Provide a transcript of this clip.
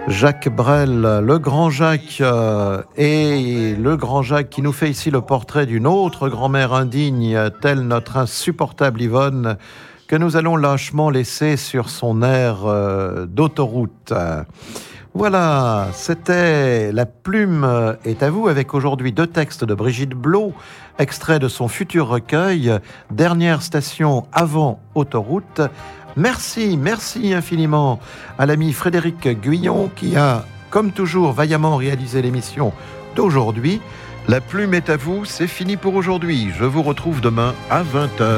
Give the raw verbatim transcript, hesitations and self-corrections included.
Jacques Brel, le grand Jacques, euh, et le grand Jacques qui nous fait ici le portrait d'une autre grand-mère indigne, telle notre insupportable Yvonne, que nous allons lâchement laisser sur son air euh, d'autoroute. Voilà, c'était La plume est à vous, avec aujourd'hui deux textes de Brigitte Blot, extraits de son futur recueil, Dernière station avant autoroute. Merci, merci infiniment à l'ami Frédéric Guyon qui a, comme toujours, vaillamment réalisé l'émission d'aujourd'hui. La plume est à vous, c'est fini pour aujourd'hui. Je vous retrouve demain à vingt heures.